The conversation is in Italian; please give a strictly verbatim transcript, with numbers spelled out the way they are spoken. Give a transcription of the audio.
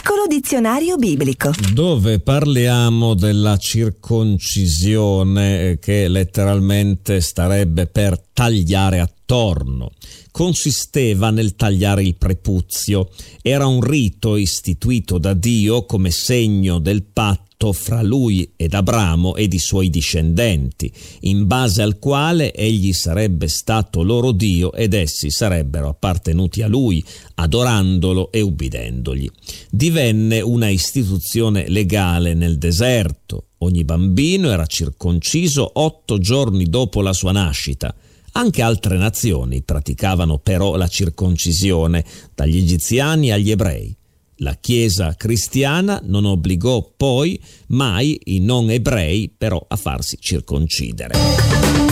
Piccolo dizionario biblico, dove parliamo della circoncisione, che letteralmente starebbe per tagliare attorno. Consisteva nel tagliare il prepuzio. Era un rito istituito da Dio come segno del patto fra lui ed Abramo ed i suoi discendenti, in base al quale egli sarebbe stato loro Dio ed essi sarebbero appartenuti a lui, adorandolo e ubbidendogli. Divenne una istituzione legale nel deserto. Ogni bambino era circonciso otto giorni dopo la sua nascita. Anche altre nazioni praticavano però la circoncisione, dagli egiziani agli ebrei. La Chiesa cristiana non obbligò poi mai i non ebrei però a farsi circoncidere.